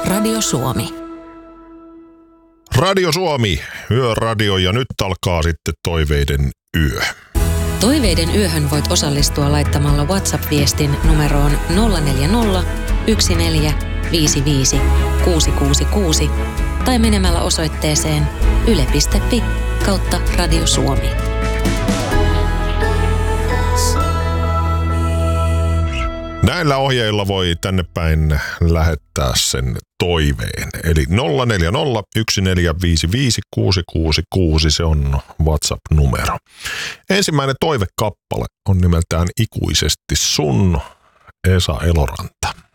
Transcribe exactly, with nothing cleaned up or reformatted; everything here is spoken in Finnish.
Radio Suomi. Radio Suomi, yöradio, ja nyt alkaa sitten Toiveiden yö. Toiveiden yöhön voit osallistua laittamalla WhatsApp-viestin numeroon nolla neljä nolla, yksi neljä, viisi viisi, kuusi kuusi kuusi tai menemällä osoitteeseen yle piste fi kautta Radio Suomi. Näillä ohjeilla voi tänne päin lähettää sen toiveen. Eli nolla neljä nolla, yksi neljä viisi viisi, kuusi kuusi kuusi, se on WhatsApp-numero. Ensimmäinen toivekappale on nimeltään Ikuisesti sun, Esa Eloranta.